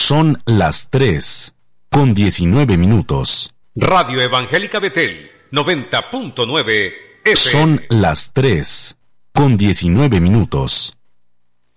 Son las 3:19. Radio Evangélica Betel, 90.9 FM. Son las 3:19.